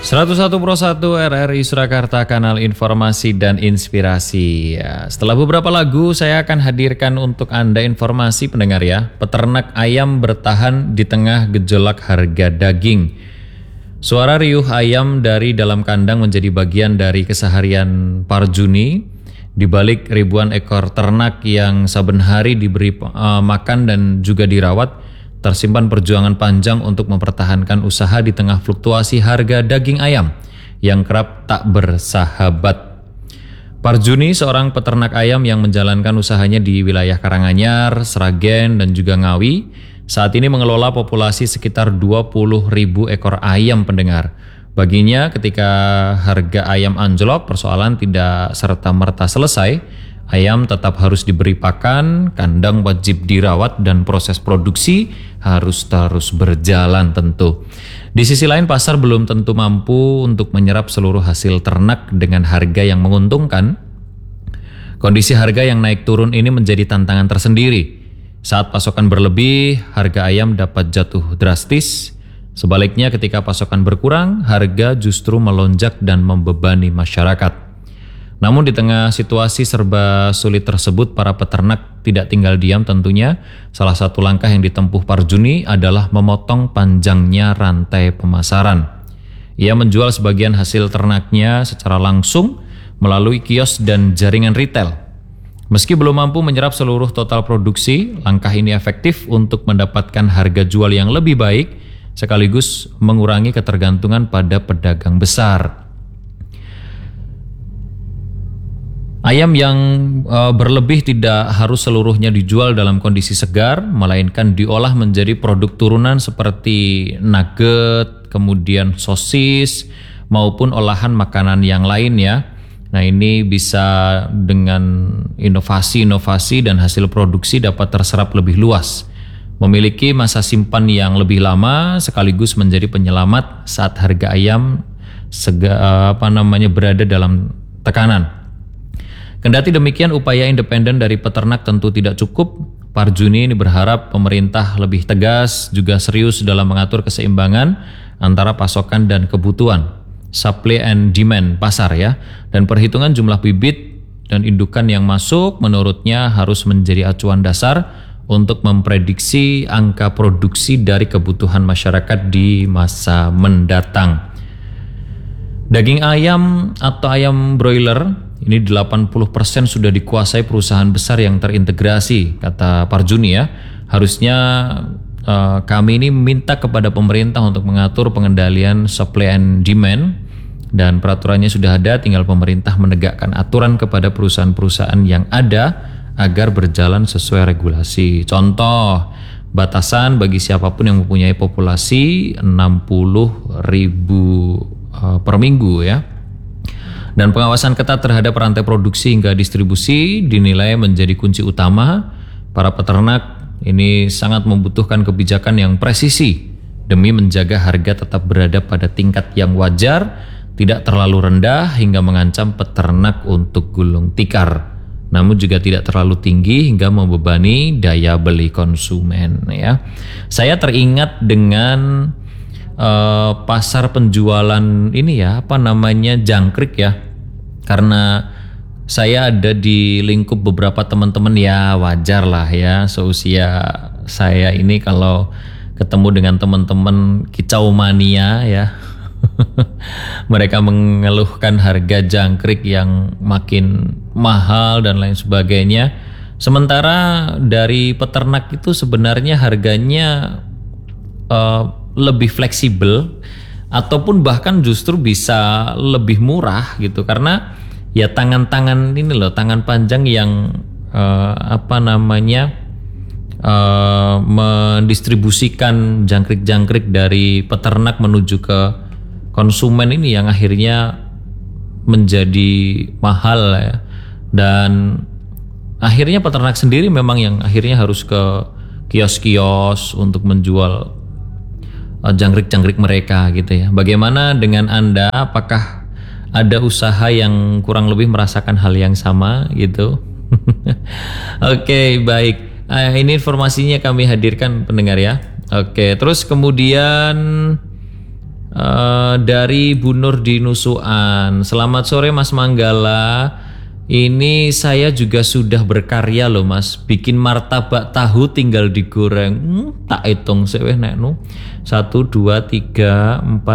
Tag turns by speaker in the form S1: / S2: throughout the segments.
S1: 101 RRI Surakarta, kanal informasi dan inspirasi. Ya, setelah beberapa lagu, saya akan hadirkan untuk Anda informasi pendengar ya. Peternak ayam bertahan di tengah gejolak harga daging. Suara riuh ayam dari dalam kandang menjadi bagian dari keseharian Parjuni. Di balik ribuan ekor ternak yang saben hari diberi makan dan juga dirawat, tersimpan perjuangan panjang untuk mempertahankan usaha di tengah fluktuasi harga daging ayam yang kerap tak bersahabat. Parjuni, seorang peternak ayam yang menjalankan usahanya di wilayah Karanganyar, Sragen, dan juga Ngawi, saat ini mengelola populasi sekitar 20.000 ekor ayam pendengar. Baginya, ketika harga ayam anjlok, persoalan tidak serta-merta selesai. Ayam tetap harus diberi pakan, kandang wajib dirawat, dan proses produksi harus terus berjalan tentu. Di sisi lain, pasar belum tentu mampu untuk menyerap seluruh hasil ternak dengan harga yang menguntungkan. Kondisi harga yang naik turun ini menjadi tantangan tersendiri. Saat pasokan berlebih, harga ayam dapat jatuh drastis. Sebaliknya, ketika pasokan berkurang, harga justru melonjak dan membebani masyarakat. Namun di tengah situasi serba sulit tersebut, para peternak tidak tinggal diam tentunya. Salah satu langkah yang ditempuh Parjuni adalah memotong panjangnya rantai pemasaran. Ia menjual sebagian hasil ternaknya secara langsung melalui kios dan jaringan retail. Meski belum mampu menyerap seluruh total produksi, langkah ini efektif untuk mendapatkan harga jual yang lebih baik, sekaligus mengurangi ketergantungan pada pedagang besar. Ayam yang berlebih tidak harus seluruhnya dijual dalam kondisi segar, melainkan diolah menjadi produk turunan seperti nugget, kemudian sosis, maupun olahan makanan yang lain ya. Nah, ini bisa dengan inovasi-inovasi dan hasil produksi dapat terserap lebih luas. Memiliki masa simpan yang lebih lama, sekaligus menjadi penyelamat saat harga ayam berada dalam tekanan. Kendati demikian, upaya independen dari peternak tentu tidak cukup. Parjuni ini berharap pemerintah lebih tegas, juga serius dalam mengatur keseimbangan antara pasokan dan kebutuhan, supply and demand pasar ya. Dan perhitungan jumlah bibit dan indukan yang masuk menurutnya harus menjadi acuan dasar untuk memprediksi angka produksi dari kebutuhan masyarakat di masa mendatang. Daging ayam atau ayam broiler ini 80% sudah dikuasai perusahaan besar yang terintegrasi, kata Parjuni ya. Harusnya kami ini minta kepada pemerintah untuk mengatur pengendalian supply and demand, dan peraturannya sudah ada, tinggal pemerintah menegakkan aturan kepada perusahaan-perusahaan yang ada agar berjalan sesuai regulasi. Contoh, batasan bagi siapapun yang mempunyai populasi 60.000 per minggu ya. Dan pengawasan ketat terhadap rantai produksi hingga distribusi dinilai menjadi kunci utama. Para peternak ini sangat membutuhkan kebijakan yang presisi demi menjaga harga tetap berada pada tingkat yang wajar, tidak terlalu rendah hingga mengancam peternak untuk gulung tikar, namun juga tidak terlalu tinggi hingga membebani daya beli konsumen ya. Saya teringat dengan pasar penjualan ini ya, jangkrik ya. Karena saya ada di lingkup beberapa teman-teman ya, wajar lah ya, seusia saya ini kalau ketemu dengan teman-teman kicau mania ya. Mereka mengeluhkan harga jangkrik yang makin mahal dan lain sebagainya. Sementara dari peternak itu sebenarnya harganya lebih fleksibel, ataupun bahkan justru bisa lebih murah gitu. Karena ya tangan panjang yang mendistribusikan jangkrik-jangkrik dari peternak menuju ke konsumen ini yang akhirnya menjadi mahal ya. Dan akhirnya peternak sendiri memang yang akhirnya harus ke kios-kios untuk menjual jangkrik-jangkrik mereka gitu ya. Bagaimana dengan Anda? Apakah ada usaha yang kurang lebih merasakan hal yang sama gitu? Oke, baik. Ini informasinya kami hadirkan pendengar ya. Oke, terus kemudian dari Bu Nur di Nusuan. Selamat sore Mas Manggala. Ini saya juga sudah berkarya loh Mas. Bikin martabak tahu tinggal digoreng. Tak hitung sih nek nu. 1 2 3 4 5 6 7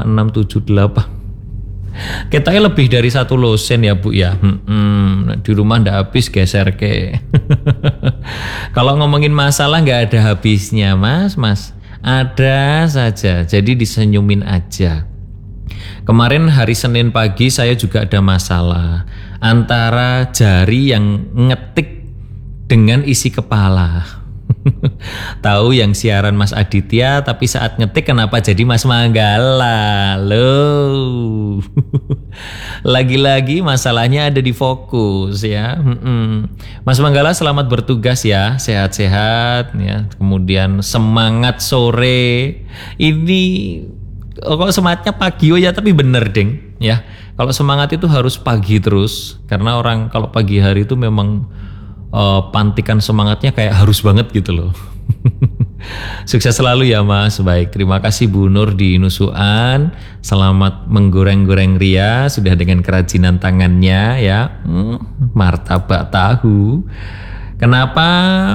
S1: 8. Ketanya lebih dari 1 losen ya Bu ya. Di rumah ndak habis geser ke. Kalau ngomongin masalah nggak ada habisnya Mas. Ada saja. Jadi disenyumin aja. Kemarin hari Senin pagi saya juga ada masalah antara jari yang ngetik dengan isi kepala. Tahu yang siaran Mas Aditya, tapi saat ngetik kenapa jadi Mas Manggala? Loh. Lagi-lagi masalahnya ada di fokus ya. Mas Manggala selamat bertugas ya, sehat-sehat ya. Kemudian semangat sore. Ini kok semangatnya pagi ya, tapi bener deng ya. Kalau semangat itu harus pagi terus, karena orang kalau pagi hari itu memang pantikan semangatnya kayak harus banget gitu loh. Sukses selalu ya Mas. Baik, terima kasih Bu Nur di Nusuan. Selamat menggoreng-goreng ria sudah dengan kerajinan tangannya ya. Martabak tahu. Kenapa?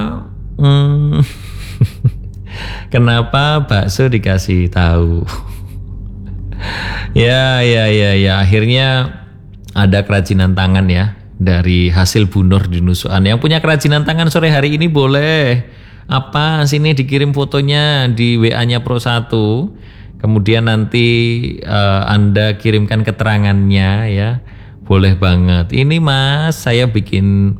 S1: Kenapa bakso dikasih tahu? Ya, akhirnya ada kerajinan tangan ya dari hasil Bu Nur di Nusuan. Yang punya kerajinan tangan sore hari ini boleh sini dikirim fotonya di WA-nya Pro 1. Kemudian nanti Anda kirimkan keterangannya ya. Boleh banget. Ini Mas, saya bikin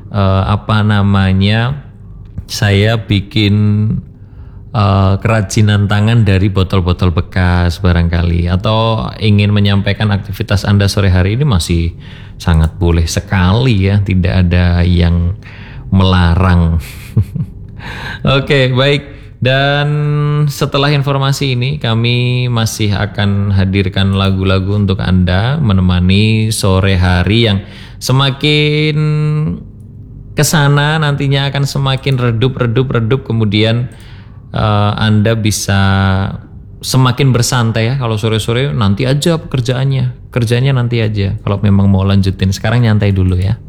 S1: saya bikin kerajinan tangan dari botol-botol bekas barangkali, atau ingin menyampaikan aktivitas Anda sore hari ini masih sangat boleh sekali ya, tidak ada yang melarang. Oke, baik. Dan setelah informasi ini kami masih akan hadirkan lagu-lagu untuk Anda menemani sore hari yang semakin kesana nantinya akan semakin redup, kemudian Anda bisa semakin bersantai ya. Kalau sore-sore nanti aja kerjanya nanti aja. Kalau memang mau lanjutin sekarang nyantai dulu ya.